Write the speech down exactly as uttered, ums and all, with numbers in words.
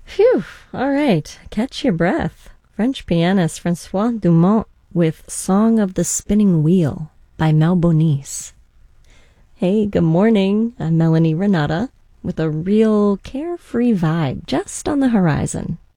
Phew, all right, catch your breath. French pianist Francois Dumont with Song of the Spinning Wheel by Mel Bonis. Hey, good morning, I'm Melanie Renata with a real carefree vibe just on the horizon.